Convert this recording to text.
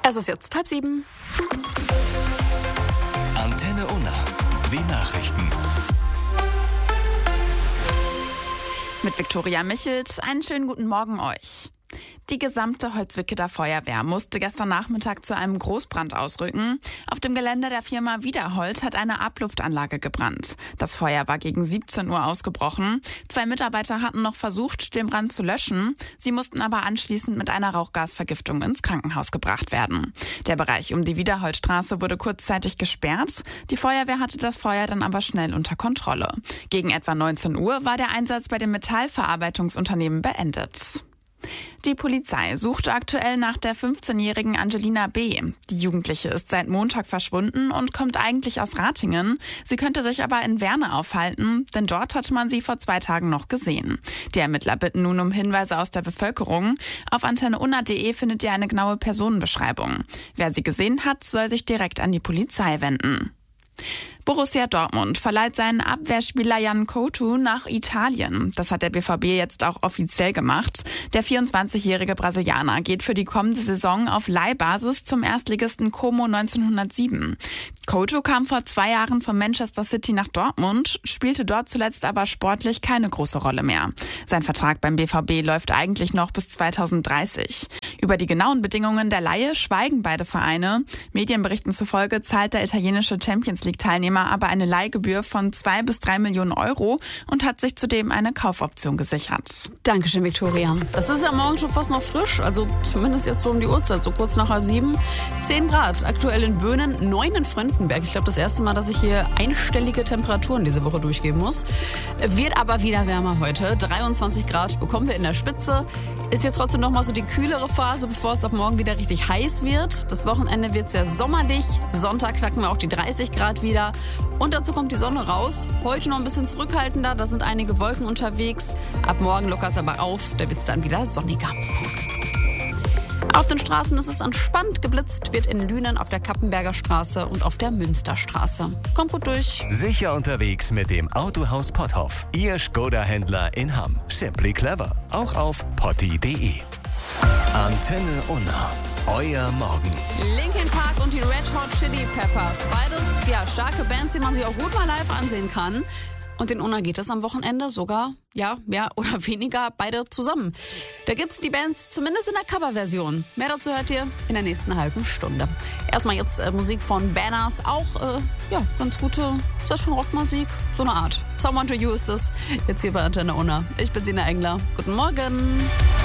Es ist jetzt 6:30. Antenne Unna, die Nachrichten. Mit Viktoria Michelt, einen schönen guten Morgen euch. Die gesamte Holzwickeler Feuerwehr musste gestern Nachmittag zu einem Großbrand ausrücken. Auf dem Gelände der Firma Wiederhold hat eine Abluftanlage gebrannt. Das Feuer war gegen 17 Uhr ausgebrochen. 2 Mitarbeiter hatten noch versucht, den Brand zu löschen. Sie mussten aber anschließend mit einer Rauchgasvergiftung ins Krankenhaus gebracht werden. Der Bereich um die Wiederholdstraße wurde kurzzeitig gesperrt. Die Feuerwehr hatte das Feuer dann aber schnell unter Kontrolle. Gegen etwa 19 Uhr war der Einsatz bei dem Metallverarbeitungsunternehmen beendet. Die Polizei sucht aktuell nach der 15-jährigen Angelina B. Die Jugendliche ist seit Montag verschwunden und kommt eigentlich aus Ratingen. Sie könnte sich aber in Werne aufhalten, denn dort hatte man sie vor 2 Tagen noch gesehen. Die Ermittler bitten nun um Hinweise aus der Bevölkerung. Auf antenneunna.de findet ihr eine genaue Personenbeschreibung. Wer sie gesehen hat, soll sich direkt an die Polizei wenden. Borussia Dortmund verleiht seinen Abwehrspieler Yan Couto nach Italien. Das hat der BVB jetzt auch offiziell gemacht. Der 24-jährige Brasilianer geht für die kommende Saison auf Leihbasis zum Erstligisten Como 1907. Couto kam vor 2 Jahren von Manchester City nach Dortmund, spielte dort zuletzt aber sportlich keine große Rolle mehr. Sein Vertrag beim BVB läuft eigentlich noch bis 2030. Über die genauen Bedingungen der Leihe schweigen beide Vereine. Medienberichten zufolge zahlt der italienische Champions-League-Teilnehmer aber eine Leihgebühr von 2 bis 3 Millionen Euro und hat sich zudem eine Kaufoption gesichert. Dankeschön, Viktoria. Das ist ja morgen schon fast noch frisch, also zumindest jetzt so um die Uhrzeit, so kurz nach 6:30. 10 Grad, aktuell in Böhnen, 9 in Fröndenberg. Ich glaube, das erste Mal, dass ich hier einstellige Temperaturen diese Woche durchgeben muss. Wird aber wieder wärmer heute. 23 Grad bekommen wir in der Spitze. Ist jetzt trotzdem noch mal so die kühlere Phase, bevor es ab morgen wieder richtig heiß wird. Das Wochenende wird sehr sommerlich. Sonntag knacken wir auch die 30 Grad wieder. Und dazu kommt die Sonne raus. Heute noch ein bisschen zurückhaltender, da sind einige Wolken unterwegs. Ab morgen lockert es aber auf, da wird es dann wieder sonniger. Auf den Straßen ist es entspannt, geblitzt wird in Lünen auf der Kappenberger Straße und auf der Münsterstraße. Kommt gut durch. Sicher unterwegs mit dem Autohaus Potthoff. Ihr Skoda-Händler in Hamm. Simply clever. Auch auf potti.de. Antenne Unna. Euer Morgen. Linkin Park und die Red Hot Chili Peppers. Beides, ja, starke Bands, die man sich auch gut mal live ansehen kann. Und in Unna geht es am Wochenende sogar, ja, mehr oder weniger beide zusammen. Da gibt's die Bands zumindest in der Coverversion. Mehr dazu hört ihr in der nächsten halben Stunde. Erstmal jetzt Musik von Banners, auch, ja, ganz gute, ist das schon Rockmusik? So eine Art. Someone to You ist das, jetzt hier bei Antenne Unna. Ich bin Sina Engler. Guten Morgen.